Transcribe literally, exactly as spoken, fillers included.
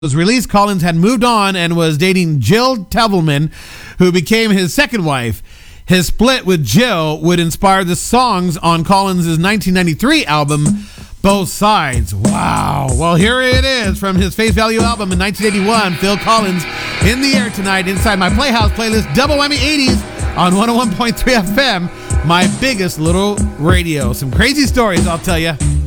was released, Collins had moved on and was dating Jill Tevelman, who became his second wife. His split with Jill would inspire the songs on Collins' nineteen ninety-three album, Both Sides. Wow. Well, here it is from his Face Value album in nineteen eighty-one, Phil Collins, in the air tonight inside my Playhouse playlist, Double Whammy eighties on one oh one point three F M, my biggest little radio. Some crazy stories, I'll tell you.